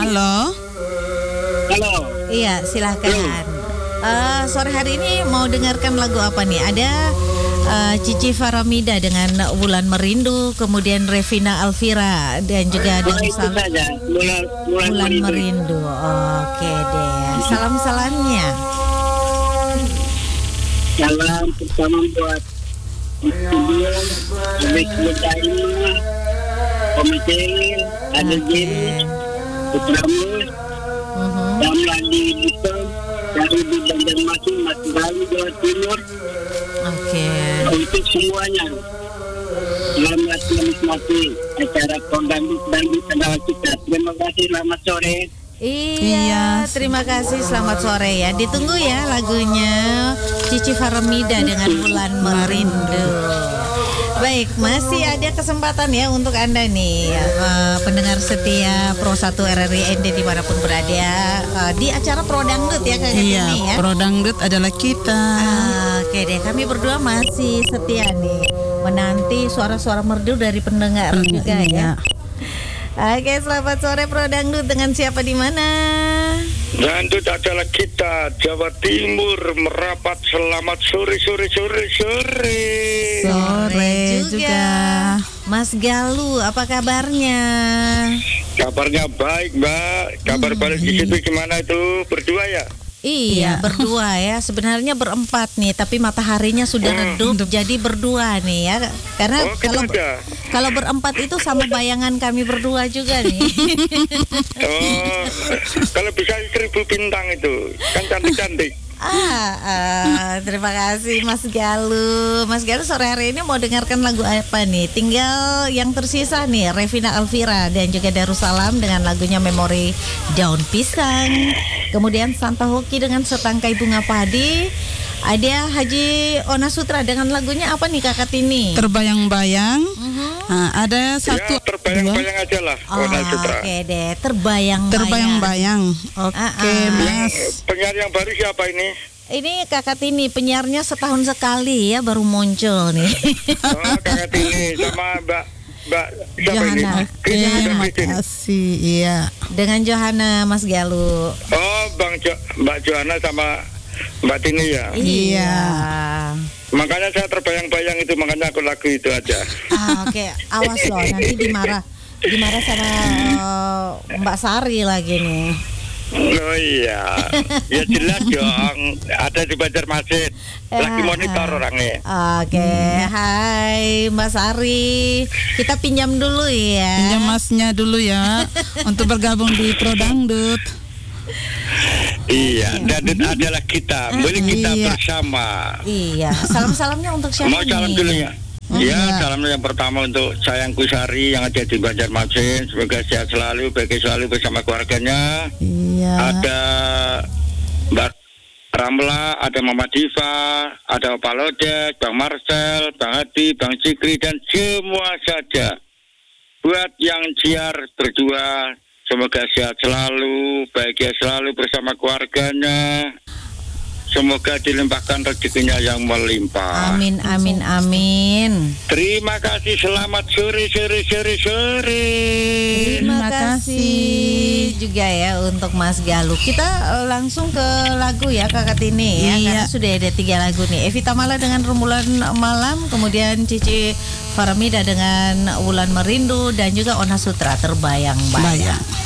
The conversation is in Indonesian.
Halo. Halo. Iya, silakan. Sore hari ini mau dengarkan lagu apa nih? Ada Cici Faramida dengan Wulan Merindu, kemudian Revina Alvira dan juga Darussalam Wulan Merindu. Oke deh. Salam-salamnya. Salam pertama buat studio, Abis Mutaima, Komite, ada Jim, Putramus, Damladi Bukan, dari Banjarmasin, Mas Bali, Jawa Timur. Oke. Untuk semuanya, selamat menikmati acara Dangdut Kendala kita. Terima kasih, selamat sore. Iya, terima kasih. Selamat sore ya. Ditunggu ya lagunya Cici Faramida dengan Wulan Merindu. Baik, masih ada kesempatan ya untuk Anda nih pendengar setia Pro 1 RRI ND dimanapun berada di acara Pro Dangdut ya kayak Iya, ini ya. Pro Dangdut adalah kita. Oke deh, kami berdua masih setia nih menanti suara-suara merdu dari pendengar juga ya. Oke, selamat sore Pro Dangdut, dengan siapa di mana? Dangdut adalah kita, Jawa Timur merapat. Selamat sore. Sore juga. Mas Galuh, apa kabarnya? Kabarnya baik, Mbak. Kabar balik di situ gimana itu? Berdua ya? Iya, berdua ya. Sebenarnya berempat nih, tapi mataharinya sudah redup, jadi berdua nih ya. Karena kalau berempat itu sama bayangan kami berdua juga nih. Kalau bisa 1000 bintang itu, kan cantik-cantik. Terima kasih Mas Galuh. Mas Galuh sore hari ini mau dengarkan lagu apa nih? Tinggal yang tersisa nih, Revina Alvira dan juga Darussalam dengan lagunya Memori Daun Pisang. Kemudian Santa Hoki dengan Setangkai Bunga Padi. Ada Haji Ona Sutra dengan lagunya apa nih Kakak Tini? Terbayang-bayang. Ada satu. Ya, terbayang-bayang aja lah. Ona Sutra. Oke deh, terbayang-bayang. Oke, Mas. Penyanyi yang baru siapa ini? Ini Kakak Tini, penyiarnya setahun sekali ya, baru muncul nih. Kakak Tini sama Mbak siapa ini? Johanna. Terima kasih. Iya. Dengan Johanna, Mas Galuh. Mbak Johanna sama Mbak Tini ya. Iya. Makanya saya terbayang-bayang itu, makanya aku lagu itu aja. Oke. Awas loh, nanti dimarah sama Mbak Sari lagi nih. Oh iya, ya jelas dong. Ada di Banjarmasin. Lagi monitor orangnya. Oke, hai Mbak Sari. Kita pinjam dulu ya. Pinjam Masnya dulu ya untuk bergabung di Pro Dangdut. Iya, Dangdut adalah kita, milik kita bersama. Iya, salam-salamnya untuk siapa? Mau salam dulu ya? Ya, salam yang pertama untuk sayangku Sari yang ada di Banjarmasin. Semoga sehat selalu, bahagia selalu bersama keluarganya. Iya. Ada Mbak Ramla, ada Mama Diva, ada Pak Lodek, Bang Marcel, Bang Hadi, Bang Cikri, dan semua saja. Buat yang jiar berdua, semoga sehat selalu, bahagia selalu bersama keluarganya. Semoga dilimpahkan rezekinya yang melimpah. Amin, amin, amin. Terima kasih, selamat sore. Terima kasih juga ya untuk Mas Galuh. Kita langsung ke lagu ya Kakak Tini ya. Karena sudah ada 3 lagu nih. Evita Mala dengan Rembulan Malam, kemudian Cici Faramida dengan Wulan Merindu, dan juga Ona Sutra Terbayang-bayang.